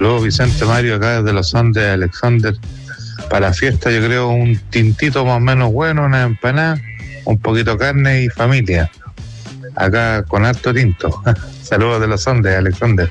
Saludos, Vicente Mario, acá desde los Andes, Alexander. Para la fiesta yo creo un tintito más o menos bueno, una empanada, un poquito de carne y familia. Acá con alto tinto. Saludos de los Andes, Alexander.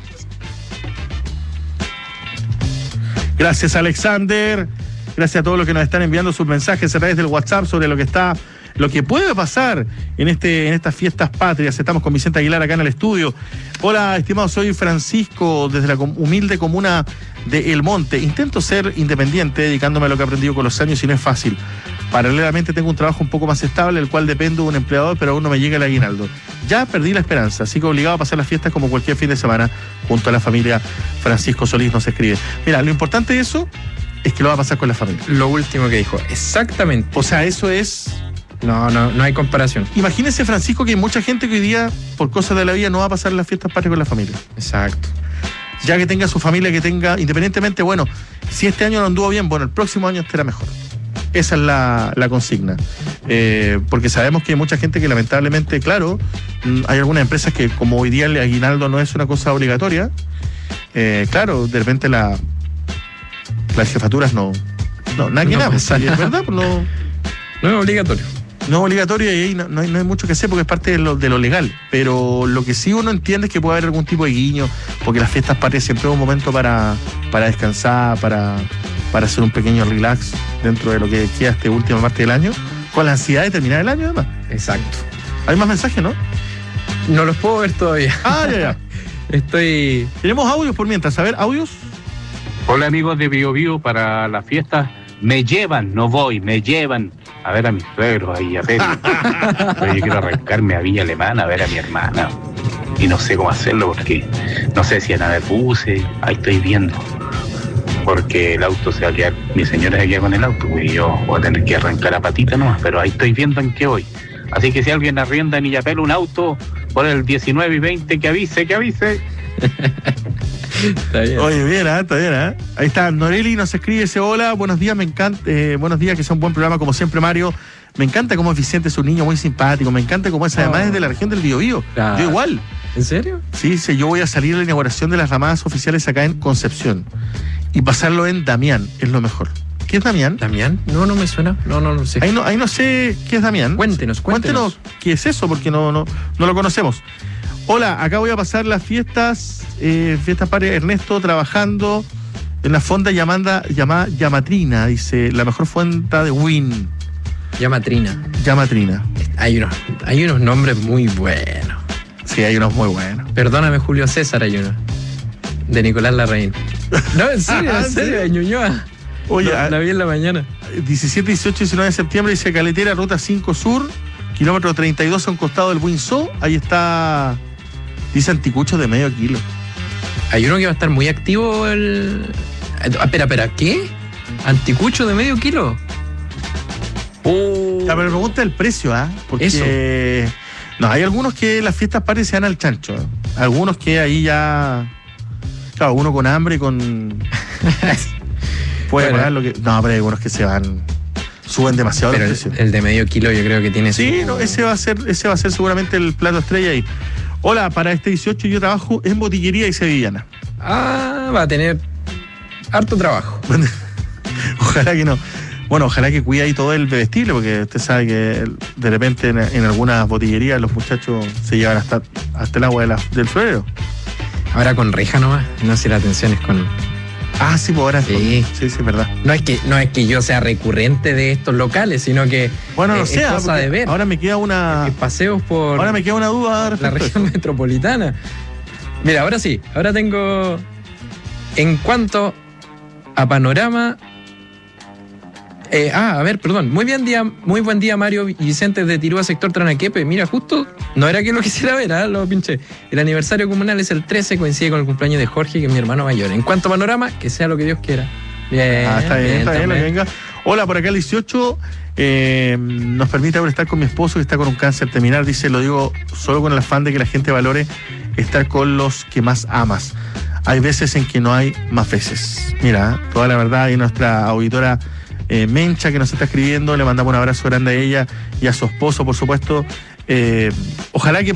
Gracias, Alexander. Gracias a todos los que nos están enviando sus mensajes a través del WhatsApp sobre lo que puede pasar en estas fiestas patrias. Estamos con Vicente Aguilar acá en el estudio. Hola, estimado, soy Francisco desde la humilde comuna de El Monte. Intento ser independiente, dedicándome a lo que he aprendido con los años y no es fácil. Paralelamente tengo un trabajo un poco más estable, el cual dependo de un empleador, pero aún no me llega el aguinaldo. Ya perdí la esperanza, así que obligado a pasar las fiestas como cualquier fin de semana junto a la familia. Francisco Solís nos escribe. Mira, lo importante de eso es que lo va a pasar con la familia. Lo último que dijo, exactamente. O sea, eso es... No hay comparación. Imagínese, Francisco, que hay mucha gente que hoy día, por cosas de la vida, no va a pasar las fiestas patrias con la familia. Exacto. Ya que tenga su familia, que tenga, independientemente, bueno, si este año no anduvo bien, bueno, el próximo año estará mejor. Esa es la consigna. Porque sabemos que hay mucha gente que lamentablemente, claro, hay algunas empresas que como hoy día el aguinaldo no es una cosa obligatoria, claro, de repente las jefaturas no nada que nada, es verdad, no es obligatorio. No es obligatorio y ahí no hay mucho que hacer porque es parte de lo legal. Pero lo que sí uno entiende es que puede haber algún tipo de guiño, porque las fiestas patrias siempre es un momento para descansar, para hacer un pequeño relax dentro de lo que queda esta última parte del año, con la ansiedad de terminar el año además. Exacto. Hay más mensajes, ¿no? No los puedo ver todavía. Ya. Tenemos audios por mientras. A ver, audios. Hola, amigos de Bio Bio. Para las fiestas me llevan a ver a mis suegros ahí a Pedro. Pero yo quiero arrancarme a Villa Alemana a ver a mi hermana. Y no sé cómo hacerlo porque no sé si van a haber buses. Ahí estoy viendo. Porque el auto se va a quedar, mi señora se queda con el auto, y yo voy a tener que arrancar a patita nomás, pero ahí estoy viendo en qué voy. Así que si alguien arrienda en Illapel un auto por el 19 y 20, que avise. Está bien. Oye, bien, está bien, Ahí está, Noreli nos escribe, dice, hola, buenos días, me encanta, buenos días, que sea un buen programa, como siempre, Mario. Me encanta cómo es Vicente, es un niño muy simpático, me encanta cómo es, además es de la región del Biobío. Yo igual. ¿En serio? Sí, yo voy a salir a la inauguración de las ramadas oficiales acá en Concepción y pasarlo en Damián, es lo mejor. ¿Qué es Damián? ¿Damián? No me suena. No sé. Ahí no sé qué es Damián. Cuéntenos. ¿Qué es eso? Porque no lo conocemos. Hola, acá voy a pasar las fiestas patrias. Ernesto trabajando en la fonda llamada Llamatrina, dice, la mejor fonda de Win. Llamatrina. Hay unos nombres muy buenos. Sí, hay unos muy buenos. Perdóname, Julio César, hay uno. De Nicolás Larraín. No, en serio, de Ñuñoa. Oye, la vi en la mañana. 17, 18, 19 de septiembre, dice Caletera, ruta 5 Sur, kilómetro 32 a un costado del Buinzó. Ahí está, dice anticuchos de medio kilo. Hay uno que va a estar muy activo Espera, ¿qué? ¿Anticucho de medio kilo? Ya, pero me pregunta el precio, porque eso. No, hay algunos que las fiestas patrias se dan al chancho, algunos que ahí ya, claro, uno con hambre puede pagar lo que... No, pero hay algunos que suben demasiado el precio. El de medio kilo yo creo que tiene... Sí, ese va a ser seguramente el plato estrella ahí. Hola, para este 18 yo trabajo en botillería y sevillana. Va a tener harto trabajo. Ojalá que no. Bueno, ojalá que cuide ahí todo el bebestible, porque usted sabe que de repente en algunas botillerías los muchachos se llevan hasta el agua del florero. Ahora con reja nomás, no sé si la atención es con... Sí, pues ahora sí, es verdad. No es que yo sea recurrente de estos locales, sino que bueno, no sé, es cosa de ver. Ahora me queda paseos por... Ahora me queda una duda la región metropolitana. Mira, ahora tengo... En cuanto a panorama... Muy buen día, Mario y Vicente de Tirúa, sector Tranaquepe. Mira, justo, no era que lo quisiera ver, lo pinché. El aniversario comunal es el 13, coincide con el cumpleaños de Jorge, que es mi hermano mayor. En cuanto a panorama, que sea lo que Dios quiera. Bien, está bien, lo que venga. Hola, por acá el 18, nos permite ahora estar con mi esposo, que está con un cáncer terminal. Dice, lo digo solo con el afán de que la gente valore estar con los que más amas. Hay veces en que no hay más veces. Mira, toda la verdad, y nuestra auditora Mencha, que nos está escribiendo, le mandamos un abrazo grande a ella y a su esposo, por supuesto. Ojalá que